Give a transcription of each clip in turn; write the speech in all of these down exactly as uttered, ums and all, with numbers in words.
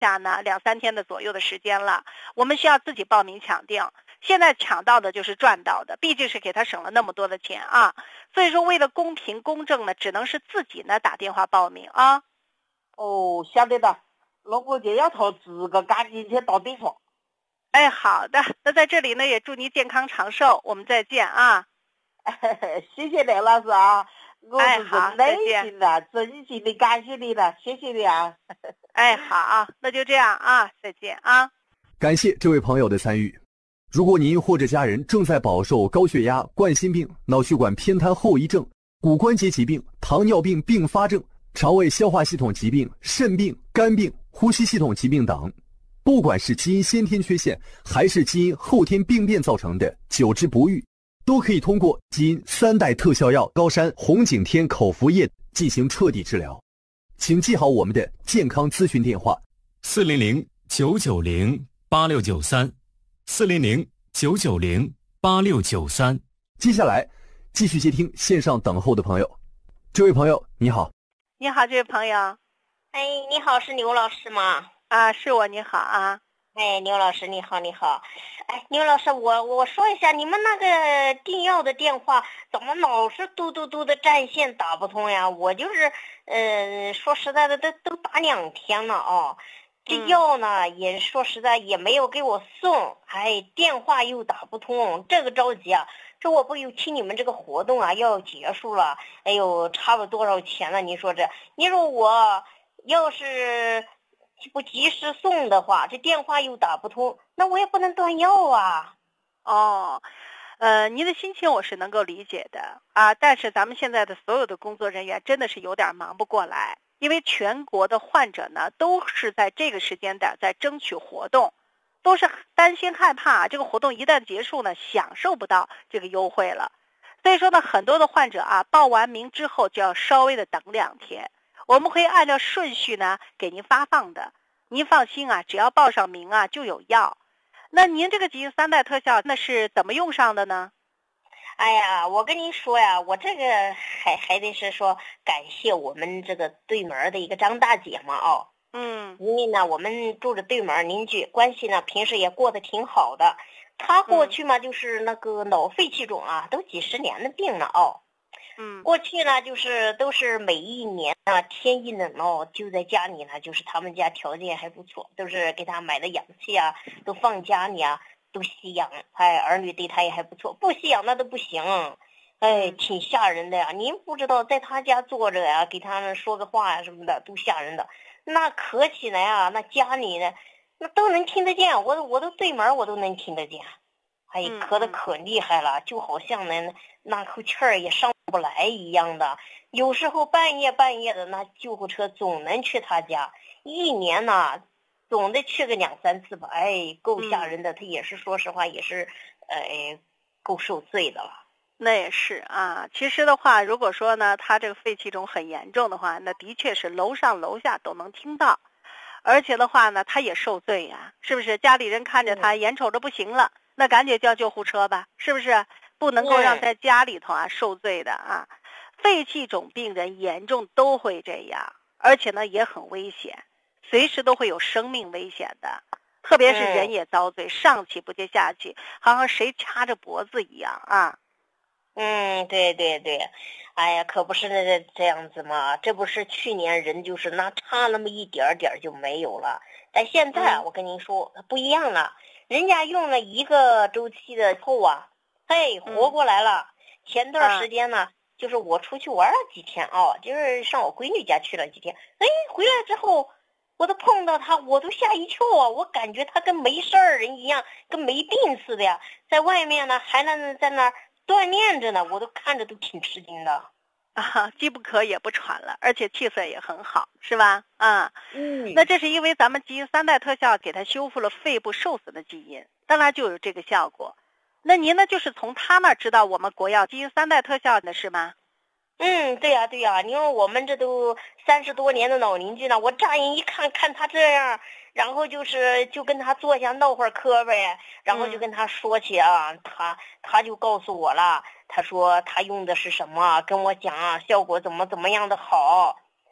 下呢两三天的左右的时间了，我们需要自己报名抢订。现在抢到的就是赚到的，毕竟是给他省了那么多的钱啊。所以说为了公平公正呢，只能是自己呢打电话报名啊。 哦，晓得的，那我就要投资个赶紧去打电话。 哎，好的，那在这里呢也祝你健康长寿，我们再见啊。 谢谢刘老师啊，我是真内心的、 哎、 真心的感谢你了，谢谢你啊。 哎，好，那就这样啊，再见啊。 感谢这位朋友的参与。如果您或者家人正在饱受高血压、冠心病、脑血管偏瘫后遗症、骨关节疾病、糖尿病并发症、肠胃消化系统疾病、肾病、肝病、呼吸系统疾病等，不管是基因先天缺陷还是基因后天病变造成的久治不愈，都可以通过基因三代特效药高山红景天口服液进行彻底治疗。请记好我们的健康咨询电话： 四零零九九零八六九三，四零零九九零八六九三。 接下来继续接听线上等候的朋友。这位朋友你好。 你好，这位朋友。 哎，你好，是牛老师吗？ 啊，是我，你好啊。 哎，牛老师你好，你好。哎，牛老师，我我说一下，你们那个订药的电话怎么老是嘟嘟嘟的占线打不通呀？我就是，呃，说实在的，都都打两天了啊。这药呢，嗯、也说实在也没有给我送，哎，电话又打不通，这个着急啊。这我不有听你们这个活动啊要结束了，哎呦，差了多少钱了？你说这，你说我要是不及时送的话，这电话又打不通，那我也不能断药啊。 哦，呃，您的心情我是能够理解的啊，但是咱们现在的所有的工作人员真的是有点忙不过来，因为全国的患者呢都是在这个时间点在争取活动，都是担心害怕这个活动一旦结束呢，享受不到这个优惠了。所以说呢，很多的患者啊，报完名之后就要稍微的等两天，我们会按照顺序呢给您发放的。您放心啊，只要报上名啊就有药。那您这个基因三代特效那是怎么用上的呢？ 哎呀，我跟您说呀，我这个还还得是说感谢我们这个对门的一个张大姐嘛哦。 嗯， 因为呢，我们住着对门邻居，关系呢平时也过得挺好的。他过去嘛，就是那个脑肺气肿啊，都几十年的病了哦。 嗯， 过去呢，就是都是每一年啊，天一冷哦，就在家里呢，就是他们家条件还不错，都是给他买的氧气啊，都放家里啊，都吸氧。哎，儿女对他也还不错，不吸氧那都不行。哎，挺吓人的呀！您不知道，在他家坐着呀，给他们说个话呀什么的，都吓人的。那咳起来啊，那家里呢，那都能听得见，我我都对门我都能听得见。哎，咳得可厉害了，就好像呢那口气儿也上不来一样的。有时候半夜半夜的，那救护车总能去他家，一年呢总得去个两三次吧。哎，够吓人的。他也是说实话，也是呃够受罪的了。 那也是啊，其实的话，如果说呢，他这个肺气肿很严重的话，那的确是楼上楼下都能听到，而且的话呢，他也受罪呀，是不是？家里人看着他，眼瞅着不行了，那赶紧叫救护车吧，是不是？不能够让在家里头啊受罪的啊。肺气肿病人严重都会这样，而且呢也很危险，随时都会有生命危险的。特别是人也遭罪，上气不接下气，好像谁掐着脖子一样啊。 嗯，对对对，哎呀，可不是那个这样子嘛，这不是去年人就是那差那么一点点就没有了，但现在、嗯、我跟您说不一样了，人家用了一个周期的后啊，嘿，活过来了。嗯、前段时间呢、嗯，就是我出去玩了几天啊，就是上我闺女家去了几天，哎，回来之后我都碰到他，我都吓一跳啊，我感觉他跟没事儿人一样，跟没病似的呀，在外面呢还能在那儿锻炼着呢，我都看着都挺吃惊的啊，既不咳也不喘了，而且气色也很好，是吧？啊， 嗯， 那这是因为咱们基因三代特效给它修复了肺部受损的基因，当然就有这个效果。那您呢，就是从他那儿知道我们国药基因三代特效的是吗？ 嗯，对呀、啊、对呀、啊，因为我们这都三十多年的老邻居了，我乍眼一看看他这样，然后就是就跟他坐下闹会儿嗑呗，然后就跟他说起啊，嗯、他他就告诉我了，他说他用的是什么，跟我讲啊，效果怎么怎么样的好。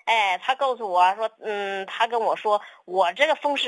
哎，他告诉我说，嗯，他跟我说，我这个风湿